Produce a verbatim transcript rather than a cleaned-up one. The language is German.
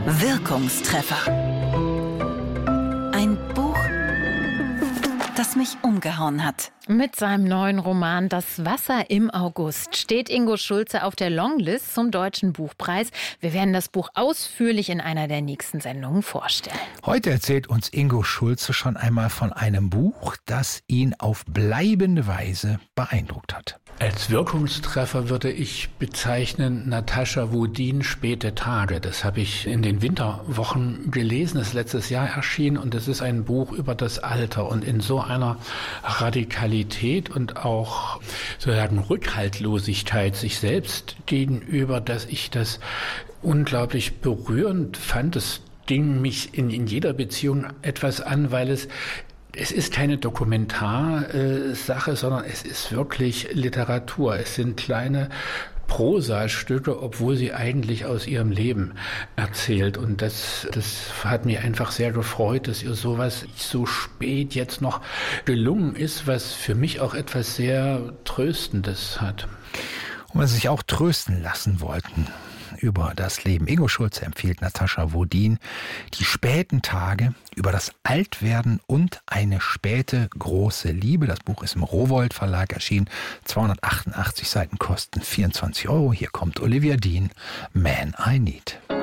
Wirkungstreffer. Ein Buch, das mich umgehauen hat. Mit seinem neuen Roman »Das Wasser im August« steht Ingo Schulze auf der Longlist zum Deutschen Buchpreis. Wir werden das Buch ausführlich in einer der nächsten Sendungen vorstellen. Heute erzählt uns Ingo Schulze schon einmal von einem Buch, das ihn auf bleibende Weise beeindruckt hat. Als Wirkungstreffer würde ich bezeichnen Natascha Wodin »Späte Tage«. Das habe ich in den Winterwochen gelesen, das ist letztes Jahr erschienen, und es ist ein Buch über das Alter und in so einer Radikalität und auch sozusagen Rückhaltlosigkeit sich selbst gegenüber, dass ich das unglaublich berührend fand. Das ging mich in, in jeder Beziehung etwas an, weil es Es ist keine Dokumentarsache, sondern es ist wirklich Literatur. Es sind kleine Prosastücke, obwohl sie eigentlich aus ihrem Leben erzählt. Und das, das hat mich einfach sehr gefreut, dass ihr sowas so spät jetzt noch gelungen ist, was für mich auch etwas sehr Tröstendes hat. Und wenn Sie sich auch trösten lassen wollten über das Leben, Ingo Schulze empfiehlt Natascha Wodin »Die späten Tage«, über das Altwerden und eine späte große Liebe. Das Buch ist im Rowohlt Verlag erschienen. zweihundertachtundachtzig Seiten kosten vierundzwanzig Euro. Hier kommt Olivia Dean, Man I Need.